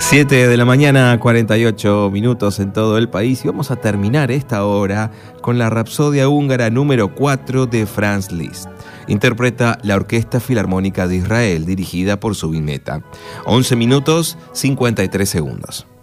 7 de la mañana, 48 minutos en todo el país, y vamos a terminar esta hora con la Rapsodia húngara número 4 de Franz Liszt. Interpreta la Orquesta Filarmónica de Israel, dirigida por Zubin Mehta. 11 minutos, 53 segundos.